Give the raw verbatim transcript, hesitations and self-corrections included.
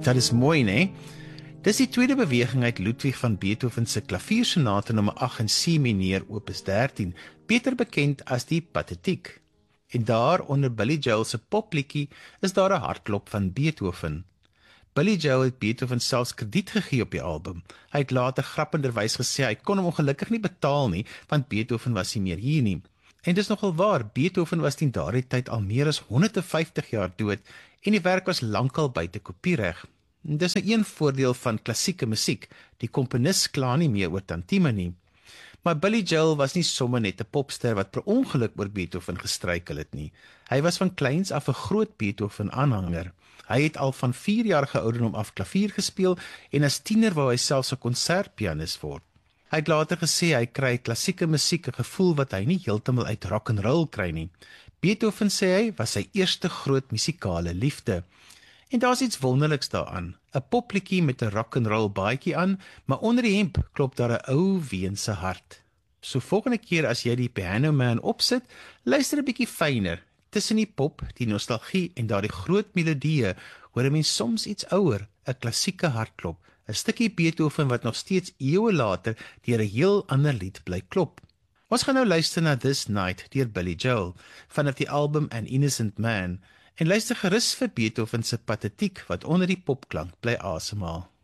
Dat is mooi, né? Dis die tweede beweging uit Ludwig van Beethoven se klaviersonate nommer agt in C mineur opus dertien, beter bekend as die Pathetiek. En daar onder Billy Joel se popliedjie is daar 'n hartklop van Beethoven. Billy Joel het Beethoven selfs krediet gegee op die album. Hy het later grappenderwys gesê hy kon hom ongelukkig nie betaal nie, want Beethoven was nie meer hier nie. En dis nogal waar, Beethoven was teen daardie tyd al meer as honderdvyftig jaar dood en die werk was lankal buite kopiereg. Dis nou een voordeel van klassieke musiek, die komponis kla nie meer oor tantieme nie. Maar Billy Joel was nie sommer net 'n popster wat per ongeluk oor Beethoven gestruikel het nie. Hy was van kleins af 'n groot Beethoven-aanhanger. Hy het al van vier jaar ouderdom af klavier gespeel en as tiener wou hy selfs 'n konsertpianis word. Hy het later gesê hy kry klassieke musiek 'n gevoel wat hy nie heeltemal uit rock and roll kry nie. Beethoven, sê hy, was sy eerste groot musikale liefde. En daar's iets wonderliks daaraan. 'n Popliedjie met 'n rock and roll baadjie aan, maar onder die hemp klop daar 'n ou ween se hart. So volgende keer as jy die Piano Man opsit, luister 'n bietjie fyner. Tussen die pop, die nostalgie en daardie groot melodieë, hoor 'n mens soms iets ouer, 'n klassieke hartklop, 'n stukkie Beethoven wat nog steeds eeue later deur 'n heel ander lied bly klop. Ons gaan nou luister na This Night deur Billy Joel vanaf die album An Innocent Man en luister gerus vir Beethoven se Pathetiek wat onder die popklank bly asemhaal.